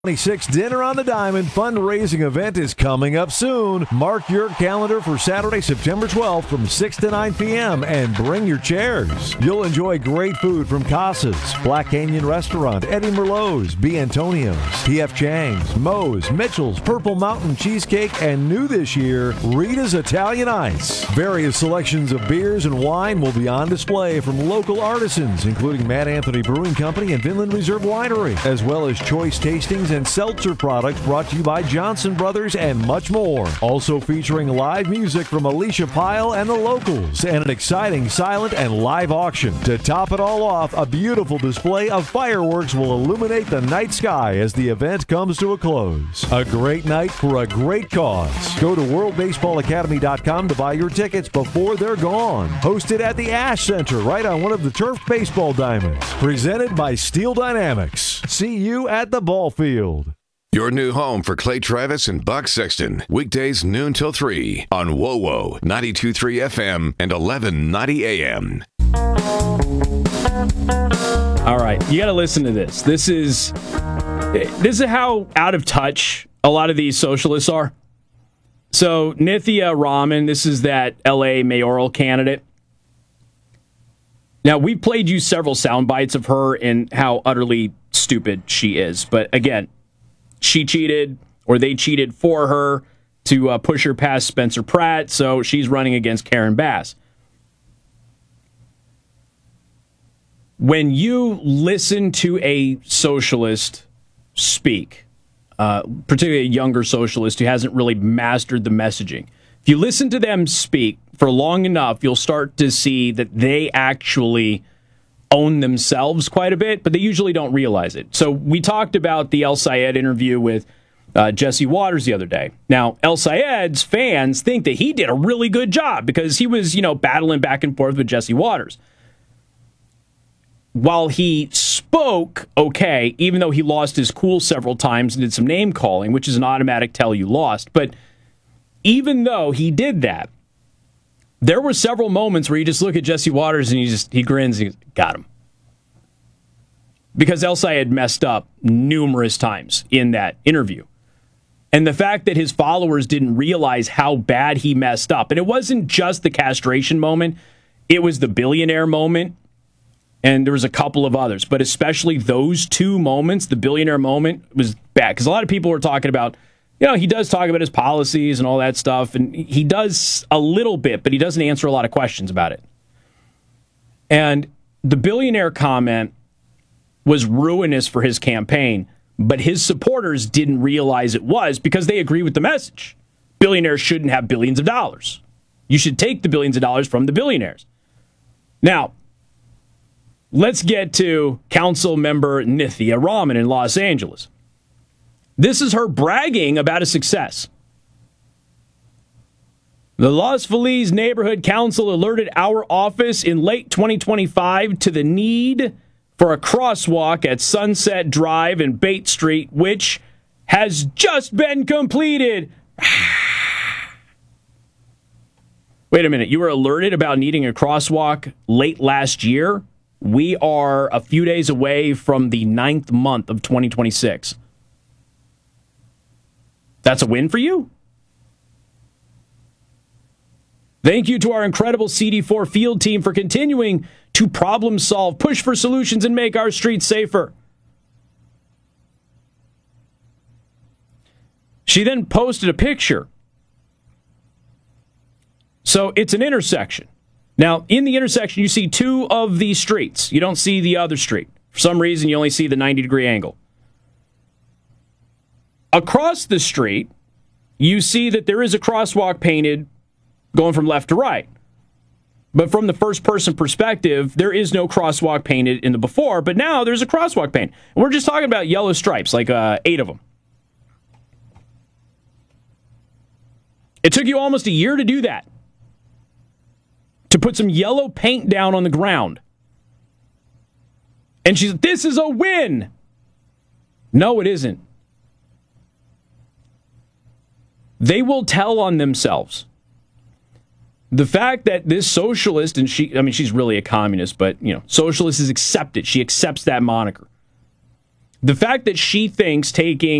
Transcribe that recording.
26 Dinner on the Diamond fundraising event is coming up soon. Mark your calendar for Saturday, September 12th from 6 to 9 p.m. and bring your chairs. You'll enjoy great food from Casas, Black Canyon Restaurant, Eddie Merlot's, B. Antonio's, P.F. Chang's, Moe's, Mitchell's, Purple Mountain Cheesecake, and new this year, Rita's Italian Ice. Various selections of beers and wine will be on display from local artisans, including Mad Anthony Brewing Company and Vinland Reserve Winery, as well as choice tastings and seltzer products brought to you by Johnson Brothers and much more. Also featuring live music from Alicia Pyle and the Locals and an exciting silent and live auction. To top it all off, a beautiful display of fireworks will illuminate the night sky as the event comes to a close. A great night for a great cause. Go to worldbaseballacademy.com to buy your tickets before they're gone. Hosted at the Ash Center right on one of the turf baseball diamonds. Presented by Steel Dynamics. See you at the ball field. Your new home for Clay Travis and Buck Sexton. Weekdays noon till 3 on WoWo 92.3 FM and 1190 AM. All right, you got to listen to this. This is how out of touch a lot of these socialists are. So Nithya Raman, this is that LA mayoral candidate. Now, we played you several sound bites of her and how utterly stupid she is. But again, she cheated, or they cheated for her to push her past Spencer Pratt, so she's running against Karen Bass. When you listen to a socialist speak, particularly a younger socialist who hasn't really mastered the messaging, if you listen to them speak for long enough, you'll start to see that they actually own themselves quite a bit, but they usually don't realize it. So we talked about the El Sayed interview with Jesse Waters the other day. Now, El Sayed's fans think that he did a really good job because he was, battling back and forth with Jesse Waters. While he spoke okay, even though he lost his cool several times and did some name calling, which is an automatic tell you lost, but even though he did that, there were several moments where you just look at Jesse Waters and he grins and he goes, got him. Because El Sayed messed up numerous times in that interview. And the fact that his followers didn't realize how bad he messed up. And it wasn't just the castration moment. It was the billionaire moment. And there was a couple of others. But especially those two moments, the billionaire moment, was bad. Because a lot of people were talking about, he does talk about his policies and all that stuff, and he does a little bit, but he doesn't answer a lot of questions about it. And the billionaire comment was ruinous for his campaign, but his supporters didn't realize it was because they agree with the message. Billionaires shouldn't have billions of dollars. You should take the billions of dollars from the billionaires. Now, let's get to Council Member Nithya Raman in Los Angeles. This is her bragging about a success. The Los Feliz Neighborhood Council alerted our office in late 2025 to the need for a crosswalk at Sunset Drive and Bate Street, which has just been completed. Wait a minute, you were alerted about needing a crosswalk late last year? We are a few days away from the 9th month of 2026. That's a win for you? Thank you to our incredible CD4 field team for continuing to problem solve, push for solutions, and make our streets safer. She then posted a picture. So it's an intersection. Now, in the intersection, you see two of the streets. You don't see the other street. For some reason, you only see the 90-degree angle. Across the street, you see that there is a crosswalk painted going from left to right. But from the first-person perspective, there is no crosswalk painted in the before, but now there's a crosswalk paint. And we're just talking about yellow stripes, like 8 of them. It took you almost a year to do that, to put some yellow paint down on the ground. And she's, this is a win. No, it isn't. They will tell on themselves. The fact that this socialist, and she's really a communist, but, socialist is accepted. She accepts that moniker. The fact that she thinks taking